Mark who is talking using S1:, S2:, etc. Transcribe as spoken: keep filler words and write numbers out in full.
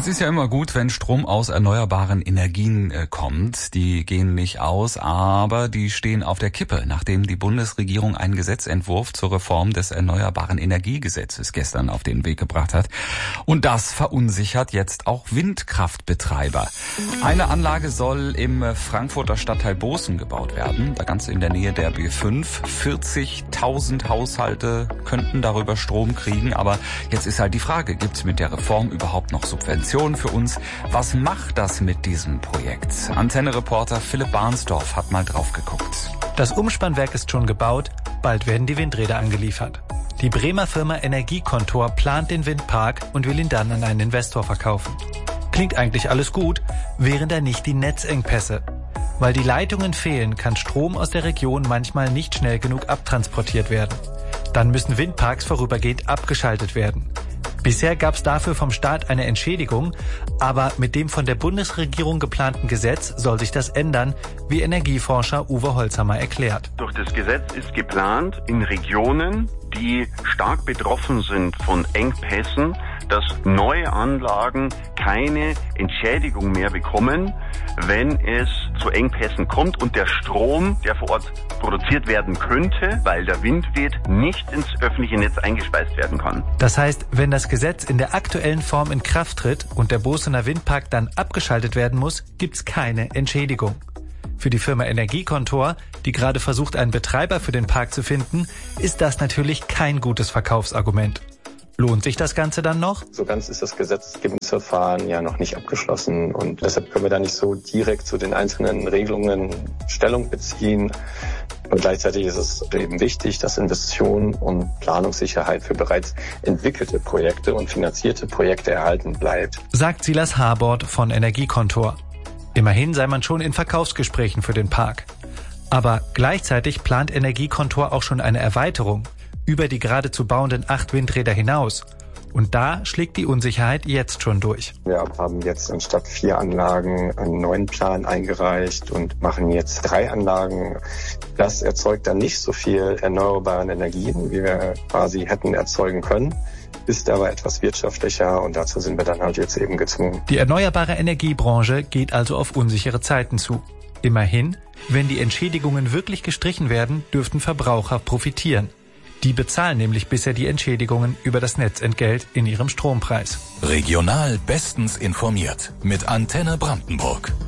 S1: Es ist ja immer gut, wenn Strom aus erneuerbaren Energien äh, kommt. Die gehen nicht aus, aber die stehen auf der Kippe, nachdem die Bundesregierung einen Gesetzentwurf zur Reform des Erneuerbaren Energiegesetzes gestern auf den Weg gebracht hat. Und das verunsichert jetzt auch Windkraftbetreiber. Eine Anlage soll im Frankfurter Stadtteil Bozen gebaut werden, da ganz in der Nähe der B fünf. vierzigtausend Haushalte könnten darüber Strom kriegen, aber jetzt ist halt die Frage, gibt es mit der Reform überhaupt noch Subventionen für uns? Was macht das mit diesem Projekt? Antenne-Reporter Philipp Barnsdorf hat mal drauf geguckt.
S2: Das Umspannwerk ist schon gebaut, bald werden die Windräder angeliefert. Die Bremer Firma Energiekontor plant den Windpark und will ihn dann an einen Investor verkaufen. Klingt eigentlich alles gut, wären da nicht die Netzengpässe. Weil die Leitungen fehlen, kann Strom aus der Region manchmal nicht schnell genug abtransportiert werden. Dann müssen Windparks vorübergehend abgeschaltet werden. Bisher gab es dafür vom Staat eine Entschädigung, aber mit dem von der Bundesregierung geplanten Gesetz soll sich das ändern, wie Energieforscher Uwe Holzhammer erklärt.
S3: Durch das Gesetz ist geplant, in Regionen, die stark betroffen sind von Engpässen, dass neue Anlagen keine Entschädigung mehr bekommen, wenn es zu Engpässen kommt und der Strom, der vor Ort produziert werden könnte, weil der Wind weht, nicht ins öffentliche Netz eingespeist werden kann.
S2: Das heißt, wenn das Gesetz in der aktuellen Form in Kraft tritt und der Bozener Windpark dann abgeschaltet werden muss, gibt's keine Entschädigung. Für die Firma Energiekontor, die gerade versucht, einen Betreiber für den Park zu finden, ist das natürlich kein gutes Verkaufsargument. Lohnt sich das Ganze dann noch?
S4: So ganz ist das Gesetzgebungsverfahren ja noch nicht abgeschlossen und deshalb können wir da nicht so direkt zu den einzelnen Regelungen Stellung beziehen. Und gleichzeitig ist es eben wichtig, dass Investitionen und Planungssicherheit für bereits entwickelte Projekte und finanzierte Projekte erhalten bleibt.
S2: Sagt Silas Harbord von Energiekontor. Immerhin sei man schon in Verkaufsgesprächen für den Park. Aber gleichzeitig plant Energiekontor auch schon eine Erweiterung über die gerade zu bauenden acht Windräder hinaus. Und da schlägt die Unsicherheit jetzt schon durch.
S4: Wir haben jetzt anstatt vier Anlagen einen neuen Plan eingereicht und machen jetzt drei Anlagen. Das erzeugt dann nicht so viel erneuerbaren Energien, wie wir quasi hätten erzeugen können, ist aber etwas wirtschaftlicher und dazu sind wir dann halt jetzt eben gezwungen.
S2: Die erneuerbare Energiebranche geht also auf unsichere Zeiten zu. Immerhin, wenn die Entschädigungen wirklich gestrichen werden, dürften Verbraucher profitieren. Die bezahlen nämlich bisher die Entschädigungen über das Netzentgelt in ihrem Strompreis.
S5: Regional bestens informiert mit Antenne Brandenburg.